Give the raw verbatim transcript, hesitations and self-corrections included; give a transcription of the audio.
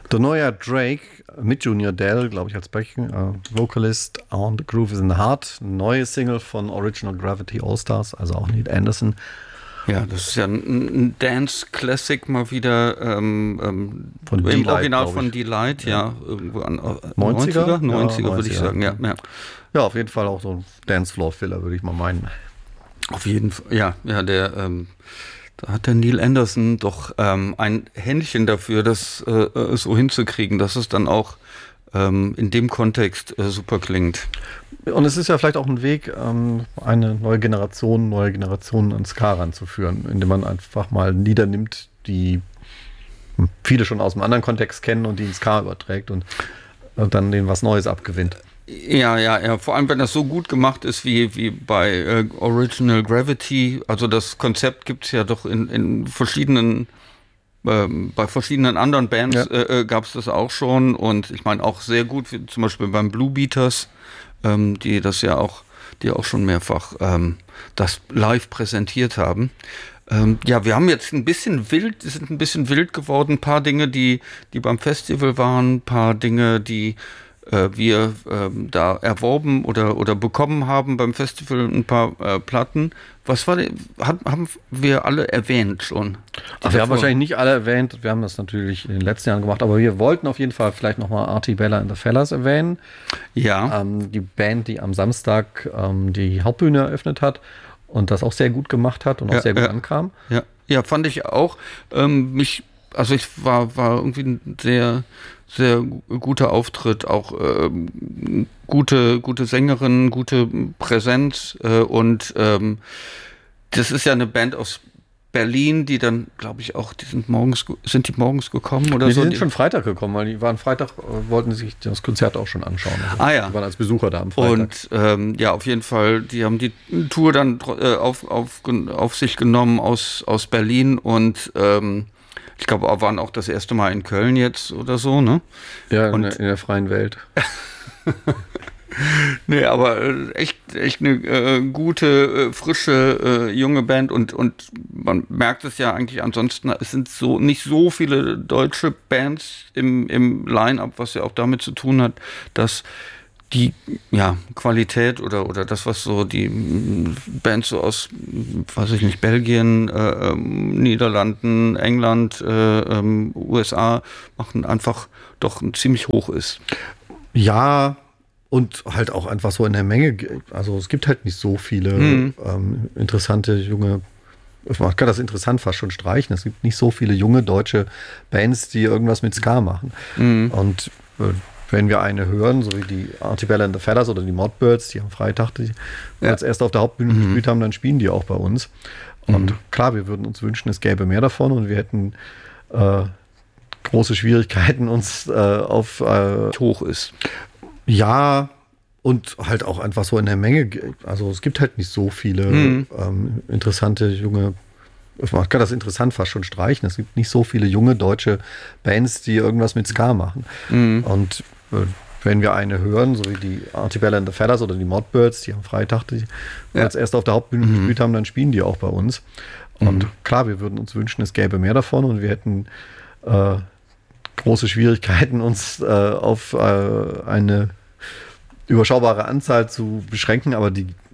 Der neue Drake mit Junior Dell, glaube ich, als Backing äh, Vocalist on The Groove is in the Heart. Neue Single von Original Gravity All-Stars, also auch Neil Anderson. Ja, das ist ja ein, ein Dance-Classic mal wieder ähm, ähm, Von im Delight, Original glaub ich. von Delight, ja, ja irgendwo an äh, neunziger? neunziger, neunziger Ja, würde ich neunziger. sagen, ja, ja. Ja, auf jeden Fall auch so ein Dancefloor-Filler, würde ich mal meinen. Auf jeden Fall, ja, ja, der, ähm, da hat der Neil Anderson doch ähm, ein Händchen dafür, das äh, so hinzukriegen, dass es dann auch ähm, in dem Kontext äh, super klingt. Und es ist ja vielleicht auch ein Weg, ähm, eine neue Generation, neue Generationen ans Ska ranzuführen, indem man einfach mal Lieder nimmt, die viele schon aus einem anderen Kontext kennen und die ins Ska überträgt und äh, dann denen was Neues abgewinnt. Ja, ja, ja, vor allem wenn das so gut gemacht ist wie, wie bei äh, Original Gravity. Also das Konzept gibt es ja doch in, in verschiedenen, ähm, bei verschiedenen anderen Bands Ja. äh, gab es das auch schon. Und ich meine auch sehr gut, wie zum Beispiel beim Blue Beaters, ähm, die das ja auch, die auch schon mehrfach ähm, das live präsentiert haben. Ähm, ja, wir haben jetzt ein bisschen wild, sind ein bisschen wild geworden. Ein paar Dinge, die, die beim Festival waren, ein paar Dinge, die wir ähm, da erworben oder, oder bekommen haben beim Festival, ein paar äh, Platten. Was war denn, hat, haben wir alle erwähnt schon? Ach, wir haben wahrscheinlich nicht alle erwähnt, wir haben das natürlich in den letzten Jahren gemacht, aber wir wollten auf jeden Fall vielleicht nochmal Artie Bella and the Fellas erwähnen. Ja. Ähm, die Band, die am Samstag ähm, die Hauptbühne eröffnet hat und das auch sehr gut gemacht hat und auch ja, sehr gut ja, ankam. Ja, ja, fand ich auch. Ähm, mich, also ich war, war irgendwie ein sehr sehr guter Auftritt, auch ähm, gute, gute Sängerin, gute Präsenz äh, und ähm, das ist ja eine Band aus Berlin, die dann, glaube ich, auch, die sind morgens, sind die morgens gekommen oder nee, so? Die sind die schon Freitag gekommen, weil die waren Freitag, äh, wollten sich das Konzert auch schon anschauen. Also ah ja. Die waren als Besucher da am Freitag. Und ähm, ja, auf jeden Fall, die haben die Tour dann äh, auf, auf, auf sich genommen aus, aus Berlin und ähm, ich glaube, waren auch das erste Mal in Köln jetzt oder so, ne? Ja, in, und, der, in der freien Welt. Nee, aber äh, echt, echt eine äh, gute, äh, frische, äh, junge Band und, und man merkt es ja eigentlich ansonsten, es sind so nicht so viele deutsche Bands im, im Line-Up, was ja auch damit zu tun hat, dass die ja, Qualität oder, oder das, was so die Bands so aus, weiß ich nicht, Belgien, äh, Niederlanden, England, äh, ähm, U S A machen, einfach doch ziemlich hoch ist. Ja, und halt auch einfach so in der Menge. Also es gibt halt nicht so viele mhm. ähm, interessante junge, man kann das interessant fast schon streichen, es gibt nicht so viele junge deutsche Bands, die irgendwas mit Ska machen. Mhm. Und äh, wenn wir eine hören, so wie die Artie Bella and the Fellas oder die Modbirds, die am Freitag die ja. als erst auf der Hauptbühne mhm. gespielt haben, dann spielen die auch bei uns. Und mhm. klar, wir würden uns wünschen, es gäbe mehr davon und wir hätten äh, große Schwierigkeiten, uns äh, auf äh, hoch ist. Ja, und halt auch einfach so in der Menge. Also es gibt halt nicht so viele mhm. ähm, interessante junge, man kann das interessant fast schon streichen, es gibt nicht so viele junge deutsche Bands, die irgendwas mit Ska machen. Mhm. Und äh, wenn wir eine hören, so wie die Artie Bella and the Fellas oder die Modbirds, die am Freitag die ja. als erst auf der Hauptbühne mhm. gespielt haben, dann spielen die auch bei uns. Und mhm. klar, wir würden uns wünschen, es gäbe mehr davon und wir hätten äh, große Schwierigkeiten, uns äh, auf äh, eine überschaubare Anzahl zu beschränken, aber die